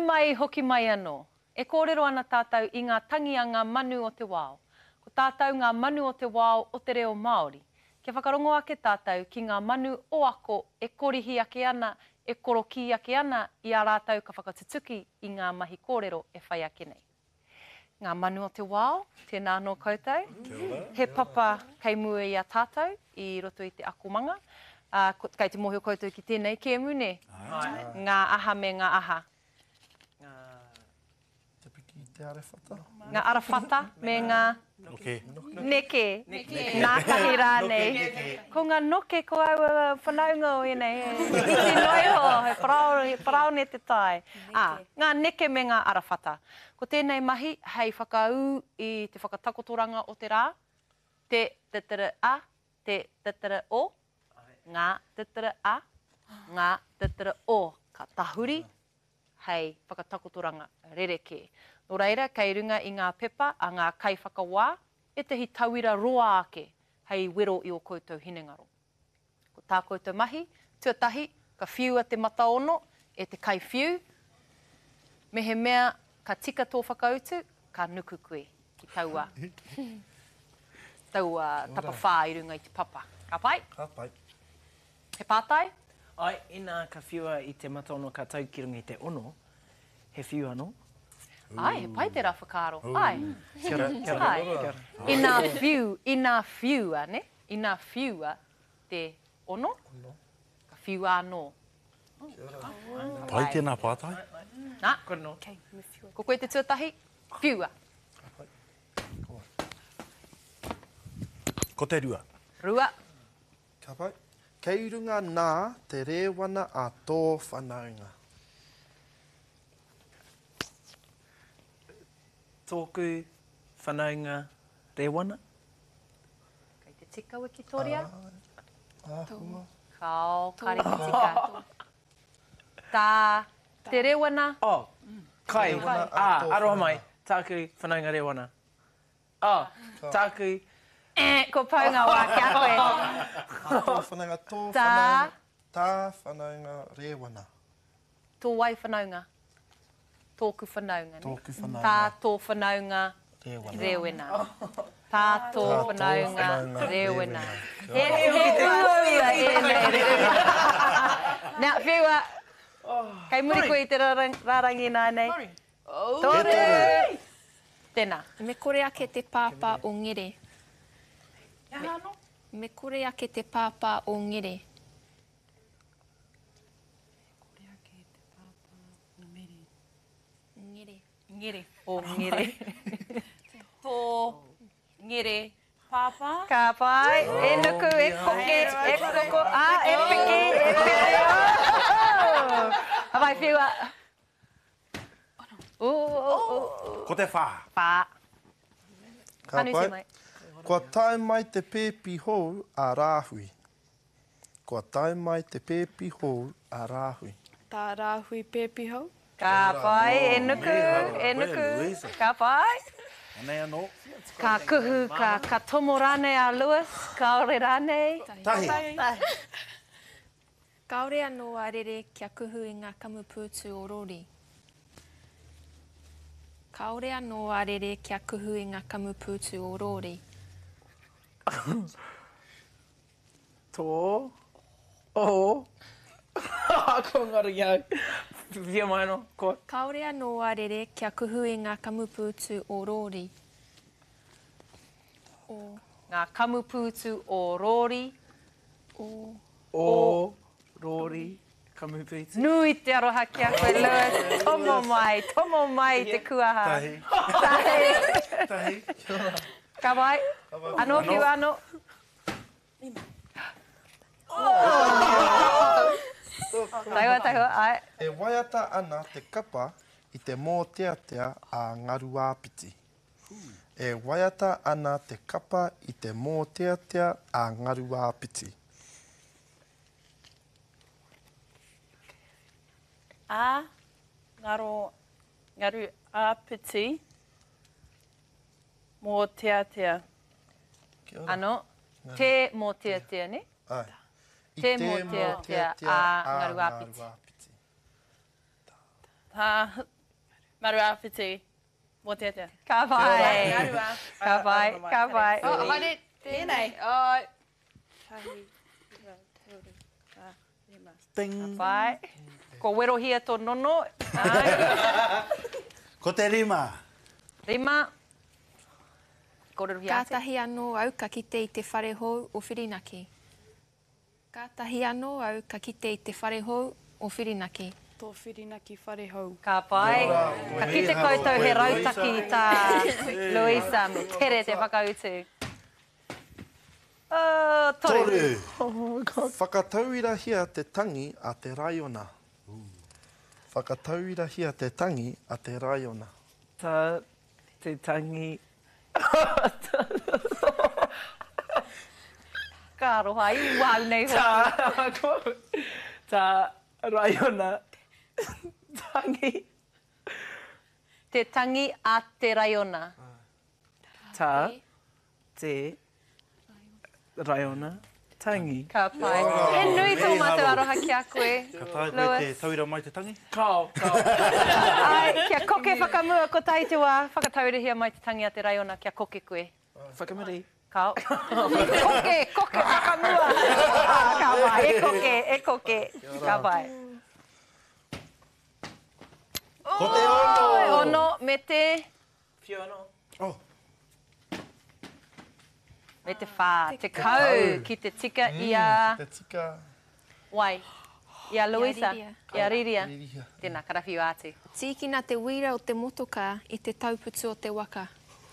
mai hoki mai anō. E kōrero ana tātou i ngā tangi a ngā manu o te wao. Ko tātou ngā manu o te wao o te reo Māori. Kia whakarongo ake tātou ki ngā manu o ako e korihi ake ana, e koroki ake ana i a rātou ka whakatutuki i ngā mahi kōrero e whai ake nei. Ngā manu o te wao, tēnā anō koutou. He papa kei mua i a tātou i roto i te akomanga. Kei te mohi o koutou ki tēnei, kia mune? Ngā aha me ngā aha. Te piki te arewhata. Ngā arewhata me ngā... Neke. Nā tahi rānei. Ko ngā noke ko au whanaunga o enei. Iti noiho, he paraone te tai. Ngā neke me ngā arewhata. Ko tēnei mahi, hei whakau i te whakatakotoranga o te rā. Te titira a, te titira o. Ngā titira a, ngā titira o. Ka tahuri, hei whakatakotoranga rereke. Nō reira, kei runga i ngā pepa a ngā kaiwhakawā, e te hi tauira roa ake, hei wero i o koutou hinengaro. Ko tā koutou mahi, tuatahi, ka whiua te mataono, e te kai whiu. Me he mea, ka tika tō whakautu, ka nuku koe ki taua. Taua tapa whā i runga i te papa. Ka pai? Ka pai. He pātai? Ai, ina ka whiua i te mataono ka tau ki runga i te ono. He whiua anō. Ai, he pai te rā whakaaro. Ai. Kia ora, kia ora. Ai. I nā whiua, ne? I nā whiua te ono. Ka whiua anō. Pai tēnā pātai. Nā, Kono. ko koe te tuatahi, whiua. Ko te rua. Rua. Ka pai. Kei runga nā te rewana a tō whanaunga. Tōku whanaunga rewana. Kei te tika Wikitoria. Ahua. Kao, kare ki tika. Tā te rewana. Oh, kai. Aroha mai. Tāku whanaunga rewana. Tāku... Ko paunga wā ki a koe. Tō whanaunga, tō Tā. whanaunga. Tā whanaunga rewana. Tō wai whanaunga. Tōku whanaunga. Tōku whanaunga. Tā tō whanaunga rewena. Tā tō whanaunga rewena. He uia e nei. Nā, whiua. Kei muri koe i te rārangi nā nei. Tōre! Tēnā. Me kore ake te pāpā o ngere. Me kore ake te pāpā o ngere. Ngere. O ngere. Tō ngere pāpā. Ka pai. E nuku, e koke, e koko. E piki, e piki. Hawai whiua. Ko te whā. Pā. Ka Anu se mai. Kua tae mai te pēpi hou a rāhui. Kua tae mai te pēpi hou a rāhui. Tā rāhui pēpi hau. Ka pai, e nuku, e nuku. Ka pai. Anei anō. Ka kuhu, ka tomo rānei a Lewis, kaore rānei. Tahi. Kaore anō a rere kia kuhu i ngā kamupūtu o Rori. Kaore anō a rere kia kuhu i ngā kamupūtu o Rori. Tō. Ko ngara iau. Whia mai anō. Ko. Kaore anō a rere kia kuhu i ngā kamupūtu o Rori. Ngā kamupūtu o Rori. O Rori. Kamupūtu. Nui te aroha ki a koe, Lewis. Tomo mai te kuaha. Tahi. Ka pai. Anō whiua anō. Taihua, ai. E waiata ana te kapa i te mōteatea a ngaru āpiti. E waiata ana te kapa i te mōteatea a ngaru āpiti. Ngaru āpiti mō teatea. Anō, te mō teatea, ne? Ai. Te mō teatea a ngaru āpiti. Ngaru āpiti. Mō te atea. Ka pai. Ka pai. Ka pai. Oh, haere tēnei. Oh, Ting. Pai. Ko wero hia tō nono. Ko te rima. Rima. Kōrero hia ate. kātahi anō au ka kite I te whare hou o Whirinaki. Kātahi anō au ka kite I te whare hou o Whirinaki. Tō Whirinaki whare hou. Ka pai. Ka kite koutou he rautaki tā Louisa. Tere te whakautu. Toru. Whakatauira hia te tangi a te raiona. Whakatauira hia te tangi a te raiona. Tā te tangi. Ka roha I wau nei ho. Tā raiona. Tangi. Te tangi a te raiona. Tā te raiona. Tangi. Ka pai. He nui tō mātou aroha ki a koe. Ka tai koe Lewis. te tauira mai te tangi? Kau. Ai, kia koke whakamua ko tai te wā. Whakataurihia mai te tangi a te raiona, kia koke koe. Whakamiri. Kao. Koke whakamua. Ka pai, e koke. Ka pai. Ko te ono. Ono me te... Whiano. Oh, Me te whā, te kau ki te tika I a... te tika Wai. I a Louisa. Riria. I a Riria. ririha. Tēnā, karawhiu āti. Tīkina te wira o te motoka I te tauputu o te waka.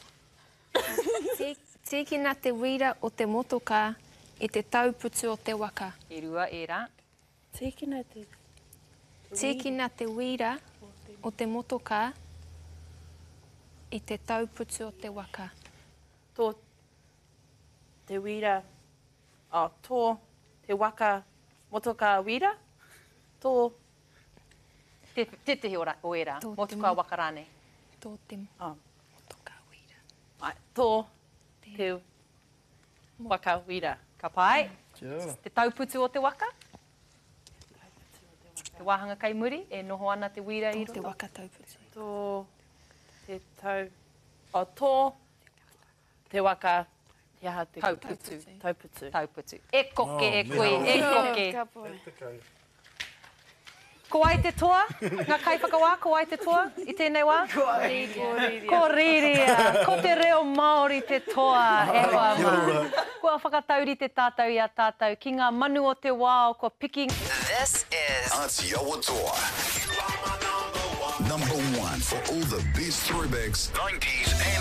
Tīkina te wira o te motoka I te tauputu o te waka. I rua, e rā. Tīkina te... Tīkina te wira o te motoka I te tauputu o te waka. Tō te wira, tō te waka motoka wira, tō Te tehi ora, o e rā. Tō te Motuka waka rāne. Tō te Ah. motoka wira. ai, tō te waka wira. Ka pai. Kia ora. Te tauputu o te waka. Te wāhanga kai muri, e noho ana te wira I Tō te roto. waka tauputu. Tō te tau... tō te waka... Te aha te... Tauputu. Tauputu. Tauputu. E koke, e Oh, koe, e koke. Ka pai. Ko ai te toa? Ngā kai whakawā, ko ai te toa? I tēnei wā? Ko riria. Ko te reo Māori te toa. E wā mā. Kua whakatauri te tātou I a tātou. Ki ngā manu o te wā o ko piki. This is Aotearoa Toa. #1 for all the best throwbacks, 90s and